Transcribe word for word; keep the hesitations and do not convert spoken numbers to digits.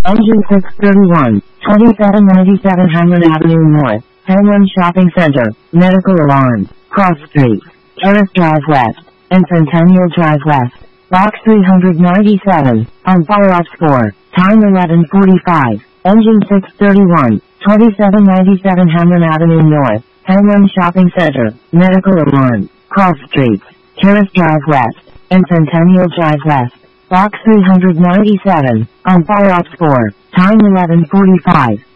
Engine six thirty-one, twenty-seven ninety-seven Hamlin Avenue North, Penguin Shopping Center, Medical Alarm, Cross Street, Terrace Drive West, and Centennial Drive West. Box three ninety-seven, on Fire Ops four, time eleven forty-five, Engine six thirty-one, twenty-seven ninety-seven Hamlin Avenue North, Penguin Shopping Center, Medical Alarm, Cross Street, Terrace Drive West, and Centennial Drive West. Box three ninety-seven, on Fire Ops four, time eleven forty-five.